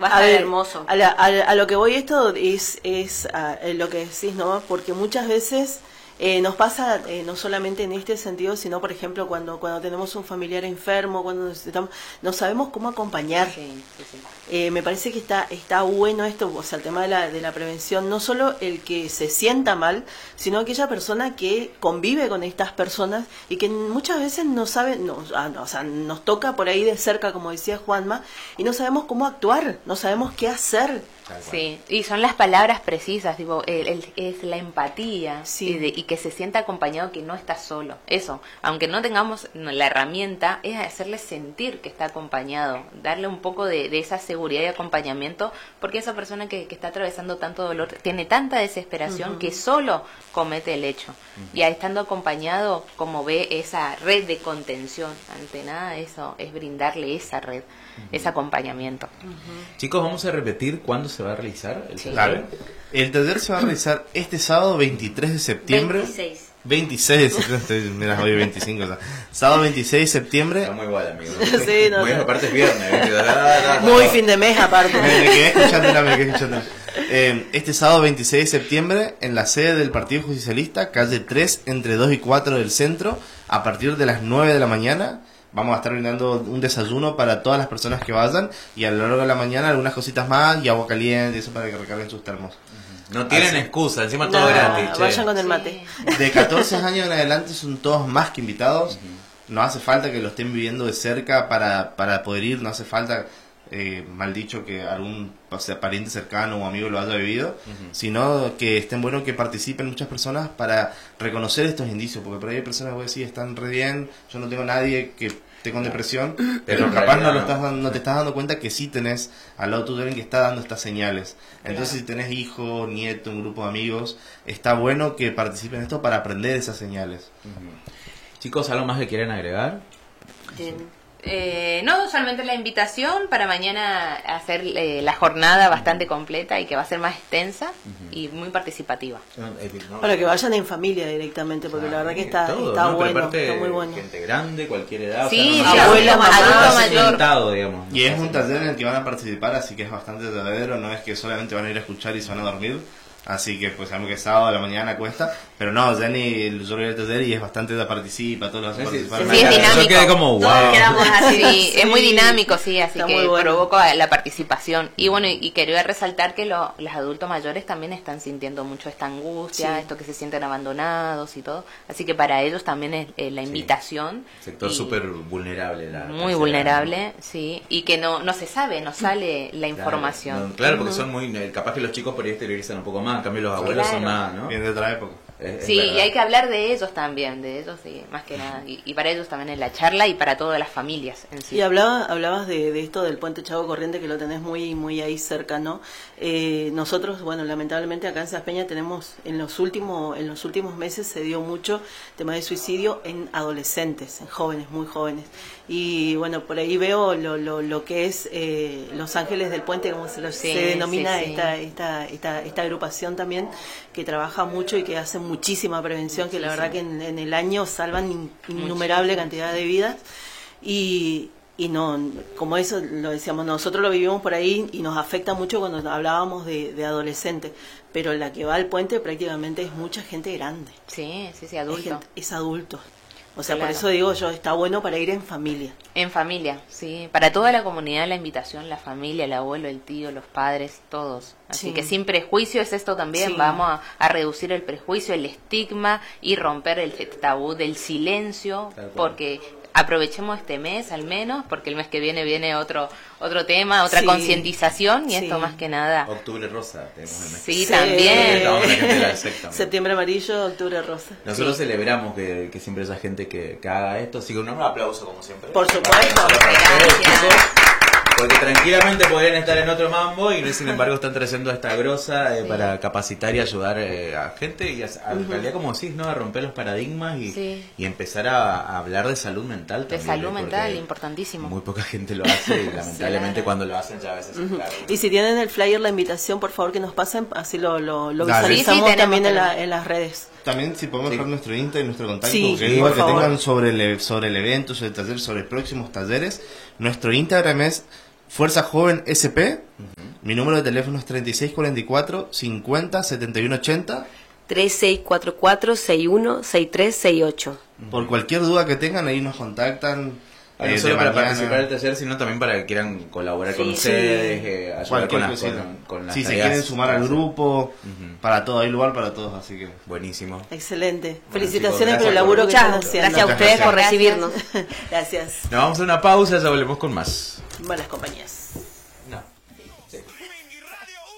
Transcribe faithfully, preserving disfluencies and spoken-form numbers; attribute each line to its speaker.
Speaker 1: Va a
Speaker 2: a
Speaker 1: estar
Speaker 2: ver,
Speaker 1: hermoso.
Speaker 2: A, la- a, a lo que voy esto es, es a, lo que decís, ¿no? Porque muchas veces eh, nos pasa, eh, no solamente en este sentido, sino, por ejemplo, cuando cuando tenemos un familiar enfermo, cuando necesitamos, no sabemos cómo acompañar.
Speaker 1: Sí, sí, sí.
Speaker 2: Eh, me parece que está está bueno esto, o sea, el tema de la, de la prevención, no solo el que se sienta mal, sino aquella persona que convive con estas personas y que muchas veces no sabe, no, ah, no, o sea, nos toca por ahí de cerca, como decía Juanma, y no sabemos cómo actuar, no sabemos qué hacer.
Speaker 1: Sí, y son las palabras precisas, digo, el, el- es la empatía
Speaker 2: Sí.
Speaker 1: y, de- y que se sienta acompañado, que no está solo. Eso, aunque no tengamos no, la herramienta, es hacerle sentir que está acompañado, darle un poco de, de esa seguridad y acompañamiento, porque esa persona que, que está atravesando tanto dolor tiene tanta desesperación
Speaker 2: Ujú.
Speaker 1: que solo comete el hecho. Y ahí estando acompañado, como ve esa red de contención, ante nada eso es brindarle esa red, ese acompañamiento.
Speaker 3: Chicos, vamos a repetir cuándo se va a realizar el
Speaker 1: Sí.
Speaker 3: taller.
Speaker 4: Dale. El taller se va a realizar este sábado veintitrés de septiembre.
Speaker 1: veintiséis.
Speaker 4: veintiséis de septiembre, estoy, mira, hoy veinticinco. O sea, sábado veintiséis de septiembre.
Speaker 3: Está muy igual, amigo.
Speaker 2: Sí, no
Speaker 3: muy,
Speaker 2: sé.
Speaker 3: aparte es viernes. ¿eh?
Speaker 2: Muy fin de mes, aparte.
Speaker 4: Me, me quedé escuchándola, me quedé escuchándola. Eh, este sábado veintiséis de septiembre, en la sede del Partido Justicialista, calle tres, entre dos y cuatro del centro, a partir de las nueve de la mañana. Vamos a estar brindando un desayuno para todas las personas que vayan y a lo largo de la mañana algunas cositas más y agua caliente y eso para que recarguen sus termos.
Speaker 3: No tienen
Speaker 4: Así.
Speaker 3: excusa, encima
Speaker 2: No,
Speaker 3: todo gratis. che.
Speaker 2: vayan con el mate.
Speaker 4: De catorce años en adelante son todos más que invitados. No hace falta que lo estén viviendo de cerca para, para poder ir, no hace falta, eh, mal dicho, que algún, o sea, pariente cercano o amigo lo haya vivido, sino que estén bueno que participen muchas personas para reconocer estos indicios, porque por ahí hay personas que decir están re bien, yo no tengo nadie que esté con depresión, pero
Speaker 3: en
Speaker 4: capaz no,
Speaker 3: realidad
Speaker 4: lo
Speaker 3: no.
Speaker 4: estás, dando- no te estás dando cuenta que sí tenés al lado tuyo alguien que está dando estas señales. Entonces, si tenés hijo, nieto, un grupo de amigos, está bueno que participen en esto para aprender esas señales.
Speaker 3: Chicos, ¿algo más que quieren agregar?
Speaker 1: Eh, no, solamente la invitación para mañana hacer eh, la jornada bastante completa y que va a ser más extensa y muy participativa.
Speaker 2: Para que vayan en familia directamente, porque la verdad que está,
Speaker 3: Todo,
Speaker 2: está
Speaker 3: ¿no? Pero
Speaker 2: bueno,
Speaker 3: aparte,
Speaker 2: está muy bueno.
Speaker 3: gente grande, cualquier edad.
Speaker 1: Sí,
Speaker 3: o sea,
Speaker 1: sí,
Speaker 3: no-
Speaker 2: abuela,
Speaker 3: no-
Speaker 2: mamá,
Speaker 3: no
Speaker 1: adulto
Speaker 3: está
Speaker 1: mayor.
Speaker 3: sentado, digamos.
Speaker 4: Y es un taller en el que van a participar, así que es bastante verdadero, no es que solamente van a ir a escuchar y se van a dormir. Así que pues sabemos que sábado a la mañana cuesta, pero no, Jenny, yo voy al taller y es bastante de participa, todos los
Speaker 3: Sí, sí,
Speaker 4: participan.
Speaker 3: sí,
Speaker 1: Sí, es dinámico.
Speaker 3: Yo quedé como,
Speaker 1: Todos
Speaker 3: wow.
Speaker 1: quedamos así.
Speaker 2: Sí.
Speaker 1: Es muy dinámico, sí, así
Speaker 2: Está
Speaker 1: que
Speaker 2: muy bueno.
Speaker 1: provoca la participación. Y bueno, y quería resaltar que lo- los adultos mayores también están sintiendo mucho esta angustia,
Speaker 2: Sí.
Speaker 1: esto que se sienten abandonados y todo. Así que para ellos también es eh, la invitación.
Speaker 3: Sector
Speaker 1: Y
Speaker 3: súper vulnerable. La
Speaker 1: muy
Speaker 3: tercera,
Speaker 1: vulnerable, sí. Y que no, no se sabe, no sale la
Speaker 3: Claro,
Speaker 1: información.
Speaker 3: no, claro, porque son muy. eh, Capaz que los chicos por ahí exteriorizan un poco más, en cambio los abuelos son
Speaker 1: Claro.
Speaker 3: más, ¿no?
Speaker 4: Bien de otra época.
Speaker 3: Es- es
Speaker 1: Sí,
Speaker 3: verdad.
Speaker 1: y hay que hablar de ellos también, de ellos, sí, más que nada. Y, y para ellos también en la charla y para todas las familias en sí.
Speaker 2: Y hablaba, hablabas de, de esto del puente Chavo Corriente, que lo tenés muy muy ahí cerca, ¿no? Eh, nosotros, bueno, lamentablemente acá en Saspeña tenemos, en los últimos en los últimos meses se dio mucho tema de suicidio en adolescentes, en jóvenes, muy jóvenes. Y bueno, por ahí veo lo, lo, lo que es eh, Los Ángeles del Puente, como se, lo,
Speaker 1: Sí,
Speaker 2: se denomina
Speaker 1: sí, sí.
Speaker 2: Esta, esta, esta, esta agrupación también, que trabaja mucho y que hace muchísima prevención, que la verdad que en, en el año salvan in- innumerable cantidad de vidas. Y, y no, como eso lo decíamos, nosotros lo vivimos por ahí y nos afecta mucho cuando hablábamos de, de adolescentes, pero la que va al puente prácticamente es mucha gente grande,
Speaker 1: Sí, sí, sí,
Speaker 2: es,
Speaker 1: adulto.
Speaker 2: gente- es adulto. O sea,
Speaker 1: Claro.
Speaker 2: por eso digo yo, está bueno para ir en familia.
Speaker 1: En familia, sí. Para toda la comunidad la invitación, la familia, el abuelo, el tío, los padres, todos. Así
Speaker 2: Sí.
Speaker 1: que sin prejuicio es esto también.
Speaker 2: Sí.
Speaker 1: Vamos a, a reducir el prejuicio, el estigma y romper el tabú del silencio,
Speaker 3: Tal cual.
Speaker 1: porque aprovechemos este mes al menos, porque el mes que viene viene otro otro tema, otra
Speaker 2: Sí.
Speaker 1: concientización y
Speaker 2: Sí.
Speaker 1: esto más que nada.
Speaker 3: Octubre rosa, tenemos el mes.
Speaker 1: Sí,
Speaker 2: Sí.
Speaker 1: también.
Speaker 3: Estamos con la gente de la secta.
Speaker 2: Septiembre amarillo, octubre rosa.
Speaker 3: Nosotros celebramos que, que siempre haya gente que, que haga esto, así que un aplauso como siempre.
Speaker 2: Por supuesto.
Speaker 1: Gracias.
Speaker 3: Porque tranquilamente podrían estar en otro mambo y sin embargo están trayendo esta grosa eh, para capacitar y ayudar eh, a gente y a, a- en realidad como decís, ¿no? A romper los paradigmas y,
Speaker 1: Sí.
Speaker 3: y empezar a, a hablar de salud mental
Speaker 1: De
Speaker 3: también.
Speaker 1: salud
Speaker 3: ¿eh?
Speaker 1: mental,
Speaker 3: Porque
Speaker 1: importantísimo.
Speaker 3: Muy poca gente lo hace y lamentablemente
Speaker 1: Claro.
Speaker 3: cuando lo hacen ya a veces se
Speaker 2: Ujú.
Speaker 3: claro.
Speaker 2: Y si tienen el flyer, la invitación, por favor que nos pasen, así lo, lo, lo
Speaker 4: Dale.
Speaker 2: visualizamos
Speaker 1: Sí, sí,
Speaker 2: también en,
Speaker 1: tenemos,
Speaker 2: la,
Speaker 1: tenemos.
Speaker 2: en las redes.
Speaker 4: También si podemos
Speaker 3: Sí.
Speaker 4: dejar nuestro Insta y nuestro contacto,
Speaker 2: Sí,
Speaker 4: porque
Speaker 2: por
Speaker 4: igual que
Speaker 2: favor.
Speaker 4: tengan sobre el, sobre el evento, sobre el taller, sobre próximos talleres, nuestro Instagram es Fuerza Joven S P Mi número de teléfono es treinta y seis cuarenta y cuatro, cincuenta, setenta y uno ochenta.
Speaker 5: tres seis cuatro cuatro, seis uno seis tres seis ocho.
Speaker 4: Por cualquier duda que tengan, ahí nos contactan.
Speaker 3: Ah,
Speaker 4: eh,
Speaker 3: no solo
Speaker 4: de
Speaker 3: para
Speaker 4: mañana.
Speaker 3: participar del taller, sino también para que quieran colaborar
Speaker 1: Sí,
Speaker 3: con
Speaker 1: sí.
Speaker 3: ustedes, eh, ayudar
Speaker 4: Cualquier
Speaker 3: con, las,
Speaker 4: cosita.
Speaker 3: con, con las
Speaker 4: Si se
Speaker 3: tareas.
Speaker 4: quieren sumar al grupo,
Speaker 3: Ujú.
Speaker 4: para todo, hay lugar para todos, así que...
Speaker 3: Buenísimo.
Speaker 2: Excelente.
Speaker 3: Bueno,
Speaker 2: Felicitaciones
Speaker 3: chicos,
Speaker 2: por el
Speaker 3: gracias
Speaker 2: laburo
Speaker 3: por-
Speaker 2: que están
Speaker 5: Muchas
Speaker 2: haciendo.
Speaker 5: gracias a
Speaker 3: Muchas
Speaker 5: ustedes por
Speaker 1: gracias.
Speaker 5: recibirnos.
Speaker 2: Gracias.
Speaker 3: Nos vamos a una pausa, ya volvemos con más.
Speaker 2: Buenas compañías.